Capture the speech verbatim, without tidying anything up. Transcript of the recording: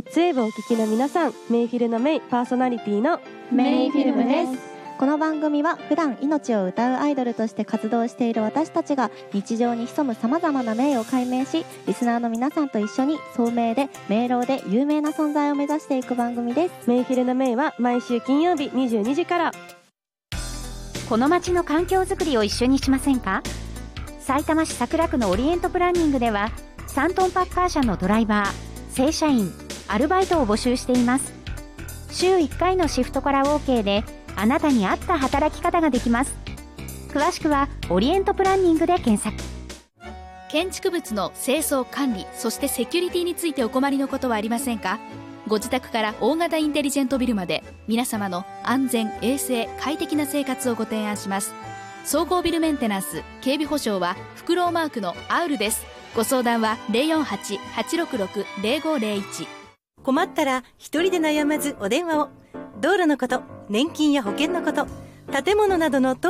ッツウェーブをお聞きの皆さん、メイフィルのメイパーソナリティのメイフィルムです。 この番組は普段命を歌うアイドルとして活動している私たちが日常に潜むさまざまな名を解明し、リスナーの皆さんと一緒に聡明で明朗で有名な存在を目指していく番組です。 メイフィルのメイは毎週金曜日にじゅうにじから。 この街の環境づくりを一緒にしませんか？さいたま市桜区のオリエントプランニングではさんトンパッカー車のドライバー、正社員、アルバイトを募集しています。週いっかいのシフトから OK であなたに合った働き方ができます。詳しくはオリエントプランニングで検索。 建築物の清掃管理、そしてセキュリティについてお困りのことはありませんか？ご自宅から大型インテリジェントビルまで皆様の安全衛生快適な生活をご提案します。総合ビルメンテナンス警備保障はフクロウマークのアウルです。ご相談は ゼロよんはち はちろくろく ゼロごゼロいち。 困ったら一人で悩まずお電話を。道路のこと、年金や保険のこと、建物などの